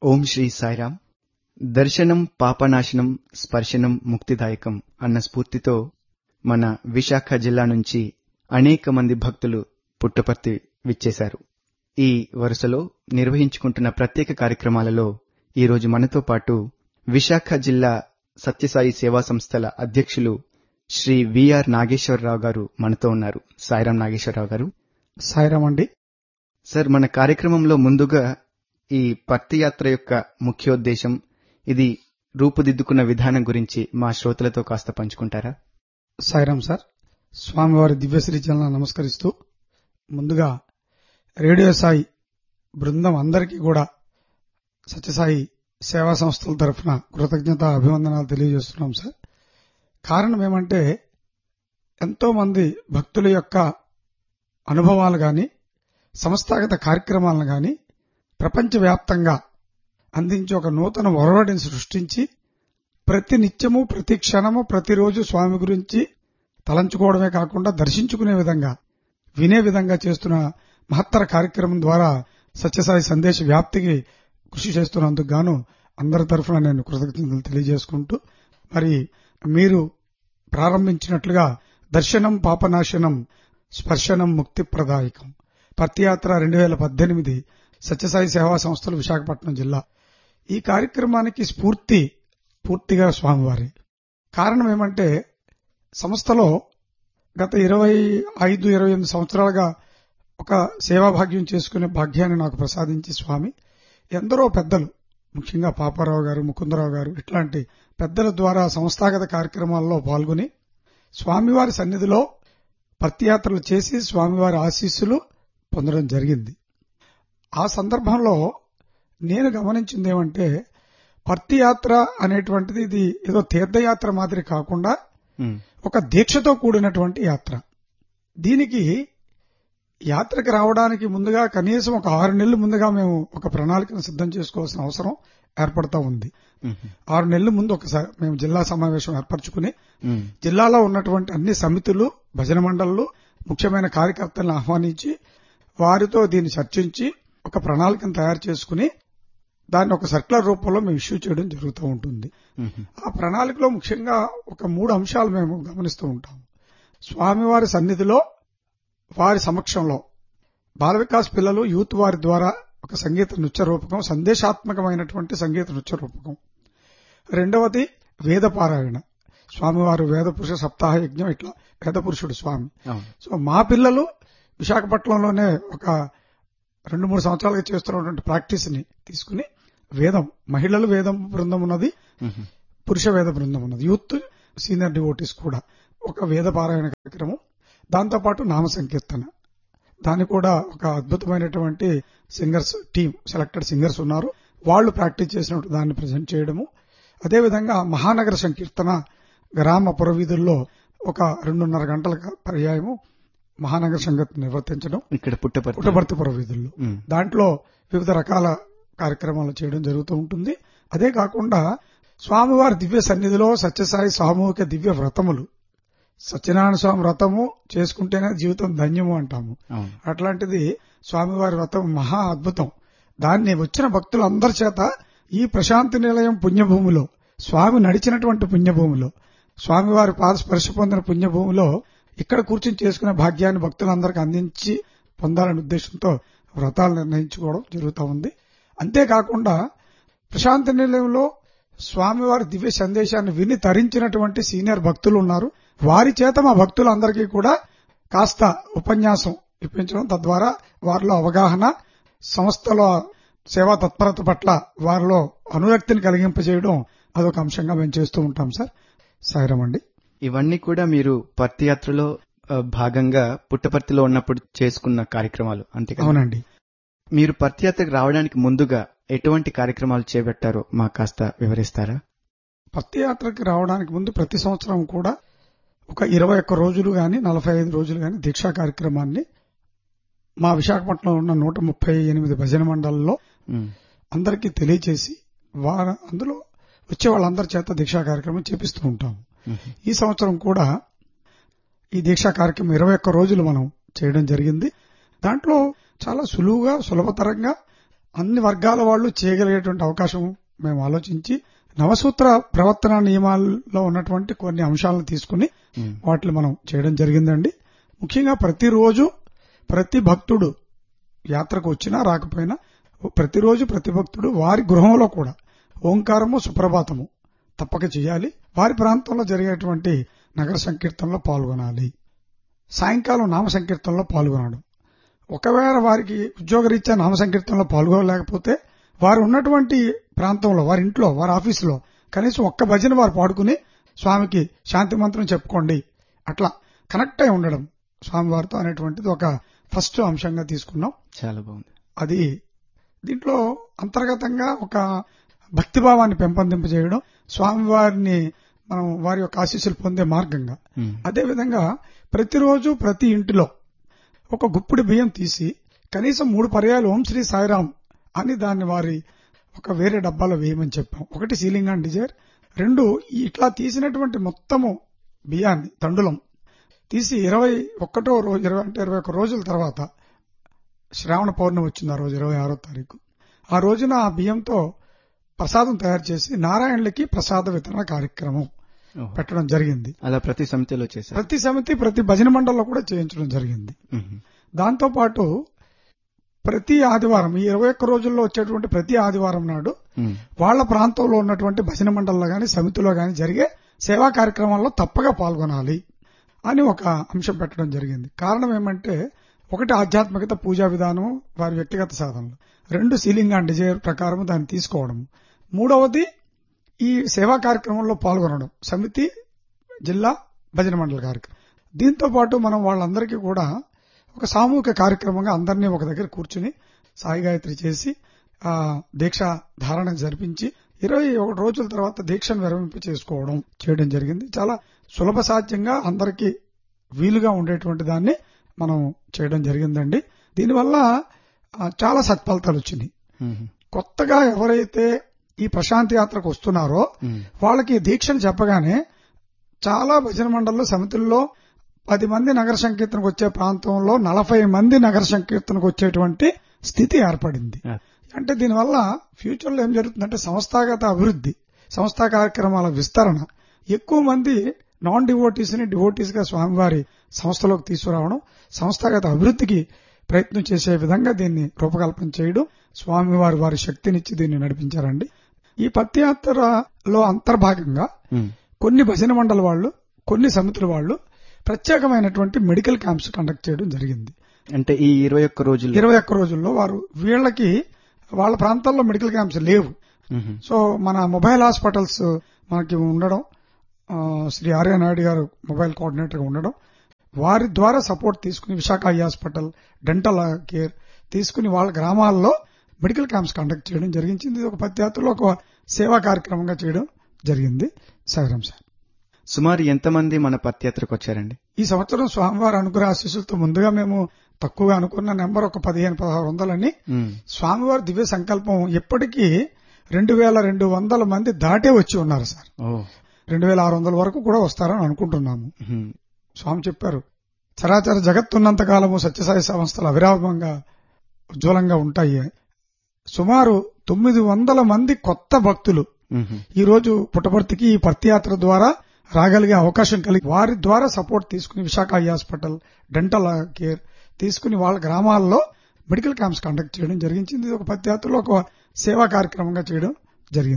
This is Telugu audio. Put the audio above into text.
ఓం శ్రీ సాయిరామ్. దర్శనం పాపనాశనం, స్పర్శనం ముక్తిదాయకం అన్న స్ఫూర్తితో మన విశాఖ జిల్లా నుంచి అనేక మంది భక్తులు పుట్టపర్తి విచ్చేశారు. ఈ వరుసలో నిర్వహించుకుంటున్న ప్రత్యేక కార్యక్రమాలలో ఈరోజు మనతో పాటు విశాఖ జిల్లా సత్యసాయి సేవా సంస్థల అధ్యక్షులు శ్రీ విఆర్ నాగేశ్వరరావు గారు మనతో ఉన్నారు. సాయిరాం నాగేశ్వరరావు గారు. సాయిరాం అండి. సార్, మన కార్యక్రమంలో ముందుగా ఈ పర్తి యాత్ర యొక్క ముఖ్యోద్దేశం, ఇది రూపుదిద్దుకున్న విధానం గురించి మా శ్రోతలతో కాస్త పంచుకుంటారా? సాయిరాం సార్. స్వామివారి దివ్యశ్రీ చలన నమస్కరిస్తూ ముందుగా రేడియో సాయి బృందం అందరికీ కూడా సత్యసాయి సేవా సంస్థల తరఫున కృతజ్ఞత అభివందనాలు తెలియజేస్తున్నాం సార్. కారణం ఏమంటే, ఎంతో మంది భక్తుల యొక్క అనుభవాలు గాని, సంస్థాగత కార్యక్రమాలను గాని ప్రపంచవ్యాప్తంగా అందించి ఒక నూతన ఒరవడిని సృష్టించి ప్రతి నిత్యము, ప్రతి క్షణము, ప్రతిరోజు స్వామి గురించి తలంచుకోవడమే కాకుండా దర్శించుకునే విధంగా, వినే విధంగా చేస్తున్న మహత్తర కార్యక్రమం ద్వారా సత్యసాయి సందేశ వ్యాప్తికి కృషి చేస్తున్నందుకు గాను అందరి తరఫున నేను కృతజ్ఞతలు తెలియజేసుకుంటూ, మరి మీరు ప్రారంభించినట్లుగా దర్శనం పాపనాశనం, స్పర్శనం ముక్తిప్రదాయకం పర్తియాత్ర 2018 సత్యసాయి సేవా సంస్థలు విశాఖపట్నం జిల్లా. ఈ కార్యక్రమానికి స్ఫూర్తి పూర్తిగా స్వామివారి. కారణం ఏమంటే, సంస్థలో గత 25-28 సంవత్సరాలుగా ఒక సేవాభాగ్యం చేసుకునే భాగ్యాన్ని నాకు ప్రసాదించి స్వామి ఎందరో పెద్దలు, ముఖ్యంగా పాపారావు గారు, ముకుందరావు గారు, ఇట్లాంటి పెద్దల ద్వారా సంస్థాగత కార్యక్రమాల్లో పాల్గొని స్వామివారి సన్నిధిలో పర్తియాత్రలు చేసి స్వామివారి ఆశీస్సులు పొందడం జరిగింది. ఆ సందర్భంలో నేను గమనించింది ఏమంటే, పర్తియాత్ర అనేటువంటిది ఇది ఏదో తీర్థయాత్ర మాదిరి కాకుండా ఒక దీక్షతో కూడినటువంటి యాత్ర. దీనికి యాత్రకు రావడానికి ముందుగా కనీసం ఒక 6 నెలల ముందుగా మేము ఒక ప్రణాళికను సిద్ధం చేసుకోవాల్సిన అవసరం ఏర్పడతా ఉంది. 6 నెలల ముందు ఒకసారి మేము జిల్లా సమావేశం ఏర్పరచుకుని జిల్లాలో ఉన్నటువంటి అన్ని సమితులు, భజన మండళ్లు, ముఖ్యమైన కార్యకర్తలను ఆహ్వానించి వారితో దీన్ని చర్చించి ఒక ప్రణాళికను తయారు చేసుకుని దాన్ని ఒక సర్క్యులర్ రూపంలో మేము ఇష్యూ చేయడం జరుగుతూ ఉంటుంది. ఆ ప్రణాళికలో ముఖ్యంగా ఒక 3 అంశాలు మేము గమనిస్తూ ఉంటాం. స్వామివారి సన్నిధిలో, వారి సమక్షంలో బాల వికాస్ పిల్లలు, యూత్ వారి ద్వారా ఒక సంగీత నృత్య రూపకం, సందేశాత్మకమైనటువంటి సంగీత నృత్య రూపకం. రెండవది వేద పారాయణ. స్వామివారు వేద పురుష సప్తాహ యజ్ఞం, ఇట్లా వేద పురుషుడు స్వామి. సో మా పిల్లలు విశాఖపట్నంలోనే ఒక 2-3 సంవత్సరాలుగా చేస్తున్నటువంటి ప్రాక్టీస్ ని తీసుకుని వేదం, మహిళలు వేదం బృందం ఉన్నది, పురుష వేద బృందం ఉన్నది, యూత్ సీనియర్ డివోటీస్ కూడా ఒక వేద పారాయణ కార్యక్రమం. దాంతోపాటు నామ సంకీర్తన, దాన్ని కూడా ఒక అద్భుతమైనటువంటి సింగర్స్ టీం, సెలెక్టెడ్ సింగర్స్ ఉన్నారు, వాళ్లు ప్రాక్టీస్ చేసినట్టు దాన్ని ప్రజెంట్ చేయడము. అదేవిధంగా మహానగర సంకీర్తన గ్రామ పురవీధుల్లో ఒక 2.5 గంటల పర్యాయము మహానగర సంగీతం నిర్వర్తించడం ఇక్కడ పుట్టపర్తి పురవీధుల్లో. దాంట్లో వివిధ రకాల కార్యక్రమాలు చేయడం జరుగుతూ ఉంటుంది. అదే కాకుండా స్వామివారి దివ్య సన్నిధిలో సత్యసాయి సామూహిక దివ్య వ్రతములు, సత్యనారాయణ స్వామి వ్రతము చేసుకుంటేనే జీవితం ధన్యము అంటాము. అట్లాంటిది స్వామివారి వ్రతం మహా అద్భుతం. దాన్ని వచ్చిన భక్తులందరి చేత ఈ ప్రశాంతి నిలయం పుణ్యభూమిలో, స్వామి నడిచినటువంటి పుణ్యభూమిలో, స్వామివారి పాద స్పర్శ పొందిన పుణ్యభూమిలో ఇక్కడ కూర్చుని చేసుకునే భాగ్యాన్ని భక్తులందరికీ అందించి పొందాలనే ఉద్దేశంతో వ్రతాలు నిర్ణయించుకోవడం జరుగుతూ ఉంది. అంతేకాకుండా ప్రశాంతి నిలయంలో స్వామివారి దివ్య సందేశాన్ని విని తరించినటువంటి సీనియర్ భక్తులు ఉన్నారు. వారి చేత మా భక్తులందరికీ కూడా కాస్త ఉపన్యాసం ఇప్పించడం, తద్వారా వారిలో అవగాహన, సంస్థలో సేవా తత్పరత పట్ల వారిలో అనురక్తిని కలిగింపజేయడం అదొక అంశంగా మేము చేస్తూ ఉంటాం సార్. సాయిరాం అండి. ఇవన్నీ కూడా మీరు పర్తి యాత్రలో భాగంగా పుట్టపర్తిలో ఉన్నప్పుడు చేసుకున్న కార్యక్రమాలు అంతే? అవునండి. మీరు పర్తి యాత్రకు రావడానికి ముందుగా ఎటువంటి కార్యక్రమాలు చేపట్టారో మాకు కాస్త వివరిస్తారా? పర్తి యాత్రకి రావడానికి ముందు ప్రతి సంవత్సరం కూడా ఒక 21 రోజులు గాని 45 రోజులు గాని దీక్షా కార్యక్రమాన్ని మా విశాఖపట్నంలో ఉన్న 138 భజన మండలంలో అందరికీ తెలియచేసి అందులో వచ్చే వాళ్ళందరి చేత దీక్షా కార్యక్రమం చేపిస్తూ ఉంటాం. ఈ సంవత్సరం కూడా ఈ దీక్షా కార్యక్రమం 21 రోజులు మనం చేయడం జరిగింది. దాంట్లో చాలా సులువుగా, సులభతరంగా అన్ని వర్గాల వాళ్ళు చేయగలిగేటువంటి అవకాశం మేము ఆలోచించి నవసూత్ర ప్రవర్తన నియమాల్లో ఉన్నటువంటి కొన్ని అంశాలను తీసుకుని వాటిని మనం చేయడం జరిగిందండి. ముఖ్యంగా ప్రతిరోజు ప్రతి భక్తుడు యాత్రకు వచ్చినా రాకపోయినా ప్రతిరోజు ప్రతి భక్తుడు వారి గృహంలో కూడా ఓంకారము సుప్రభాతము తప్పక చేయాలి. వారి ప్రాంతంలో జరిగేటువంటి నగర సంకీర్తనలో పాల్గొనాలి. సాయంకాలం నామ సంకీర్తనలో పాల్గొనడం. ఒకవేళ వారికి ఉద్యోగరీత్యా నామ సంకీర్తనలో పాల్గొనలేకపోతే వారు ఉన్నటువంటి ప్రాంతంలో, వారి ఇంట్లో, వారి ఆఫీసులో కనీసం ఒక్క భజన వారు పాడుకుని స్వామికి శాంతి మంత్రం చెప్పుకోండి, అట్లా కనెక్ట్ అయి ఉండడం స్వామివారితో అనేటువంటిది ఒక ఫస్ట్ అంశంగా తీసుకున్నాం. చాలా బాగుంది. అది దీంట్లో అంతర్గతంగా ఒక భక్తిభావాన్ని పెంపొందింపజేయడం, స్వామివారిని మనం వారి యొక్క ఆశీస్సులు పొందే మార్గంగా. అదేవిధంగా ప్రతిరోజు ప్రతి ఇంటిలో ఒక గుప్పిడి బియ్యం తీసి కనీసం 3 పర్యాలు ఓం శ్రీ సాయిరాం అని దాన్ని వారి ఒక వేరే డబ్బాలో వేయమని చెప్పాం. ఒకటి సీలింగ్ అండ్ డిజైర్, 2 ఇట్లా తీసినటువంటి మొత్తము బియ్యాన్ని తండులం తీసి 21 రోజుల తర్వాత శ్రావణ పౌర్ణమి వచ్చింది. ఆ రోజు 26వ తారీఖు. ఆ రోజున ఆ బియ్యంతో ప్రసాదం తయారు చేసి నారాయణులకి ప్రసాద వితరణ కార్యక్రమం పెట్టడం జరిగింది. అలా ప్రతి సమితిలో చేశారు. ప్రతి సమితి, ప్రతి భజన మండలిలో కూడా చేయించడం జరిగింది. దాంతో పాటు ప్రతి ఆదివారం, ఈ 21 రోజుల్లో వచ్చేటువంటి ప్రతి ఆదివారం నాడు వాళ్ల ప్రాంతంలో ఉన్నటువంటి భజన మండలిలో గాని సమితిలో గాని జరిగే సేవా కార్యక్రమాల్లో తప్పగా పాల్గొనాలి అని ఒక అంశం పెట్టడం జరిగింది. కారణం ఏమంటే, ఒకటి ఆధ్యాత్మికత, పూజా విధానం, వారి వ్యక్తిగత సాధనలు, 2 సీలింగ్ అండ్ డిజైర్ ప్రకారం దాన్ని తీసుకోవడం, 3వది ఈ సేవా కార్యక్రమంలో పాల్గొనడం, సమితి, జిల్లా భజన మండలి కార్యక్రమం. దీంతో పాటు మనం వాళ్ళందరికీ కూడా ఒక సామూహిక కార్యక్రమంగా అందరినీ ఒక దగ్గర కూర్చుని సాయి గాయత్రి చేసి ఆ దీక్ష ధారణ జరిపించి 21 రోజుల తర్వాత దీక్షను విరమింప చేయడం జరిగింది. చాలా సులభ సాధ్యంగా అందరికీ వీలుగా ఉండేటువంటి దాన్ని మనం చేయడం జరిగిందండి. దీనివల్ల చాలా సత్ఫలితాలు వచ్చినాయి. కొత్తగా ఎవరైతే ఈ ప్రశాంతి యాత్రకు వస్తున్నారో వాళ్ళకి దీక్షను చెప్పగానే చాలా భజన మండళ్ళు, సమితుల్లో 10 మంది నగర సంకీర్తనకు వచ్చే ప్రాంతంలో 40 మంది నగర సంకీర్తనకు వచ్చేటువంటి స్థితి ఏర్పడింది. అంటే దీనివల్ల ఫ్యూచర్ లో ఏం జరుగుతుందంటే సంస్థాగత అభివృద్ధి, సంస్థా కార్యక్రమాల విస్తరణ, ఎక్కువ మంది నాన్ డివోటీస్ ని డివోటీస్ గా స్వామివారి సంస్థలోకి తీసుకురావడం, సంస్థాగత అభివృద్ధికి ప్రయత్నం చేసే విధంగా దీన్ని రూపకల్పన చేయడం, స్వామివారి వారి శక్తినిచ్చి దీన్ని నడిపించారండి. ఈ పత్యాత్రలో అంతర్భాగంగా కొన్ని భజన మండలి వాళ్ళు, కొన్ని సమితుల వాళ్ళు ప్రత్యేకమైనటువంటి మెడికల్ క్యాంప్స్ కండక్ట్ చేయడం జరిగింది. అంటే ఈ 21 రోజుల్లో వారు వీళ్ళకి వాళ్ళ ప్రాంతాల్లో మెడికల్ క్యాంప్స్ లేవు. సో మన మొబైల్ హాస్పిటల్స్ మనకి ఉండడం, శ్రీ ఆర్య నాయుడు గారు మొబైల్ కోఆర్డినేటర్ గా ఉండడం, వారి ద్వారా సపోర్ట్ తీసుకుని Visakha eye hospital, dental care తీసుకుని వాళ్ళ గ్రామాల్లో మెడికల్ క్యాంప్స్ కండక్ట్ చేయడం జరిగింది. ఇది ఒక పత్యాత్రలో ఒక సేవా కార్యక్రమంగా చేయడం జరిగింది. సాయిరాం సార్. సుమారు ఎంతమంది మన పత్యాత్రకు వచ్చారండి? ఈ సంవత్సరం స్వామివారి అనుగ్రహ ఆశీస్సులతో ముందుగా మేము తక్కువగా అనుకున్న నెంబర్ ఒక 1500-1600 అని, స్వామివారి దివ్య సంకల్పం ఎప్పటికీ 2200 మంది దాటే వచ్చి ఉన్నారు సార్. 2600 వరకు కూడా వస్తారని అనుకుంటున్నాము. స్వామి చెప్పారు, చరాచర జగత్తున్నంత కాలము సత్యసాయి సంస్థలు అవిరామంగా ఉజ్వలంగా ఉంటాయి. సుమారు 900 మంది కొత్త భక్తులు ఈ రోజు పుట్టపర్తికి ఈ పత్యాత్ర ద్వారా రాగలిగే అవకాశం కలిగి వారి ద్వారా సపోర్ట్ తీసుకుని Visakha eye hospital, dental care తీసుకుని వాళ్ళ గ్రామాల్లో మెడికల్ క్యాంప్స్ కండక్ట్ చేయడం జరిగింది. ఇది ఒక పత్యాత్రలో ఒక సేవా కార్యక్రమంగా చేయడం జరిగింది.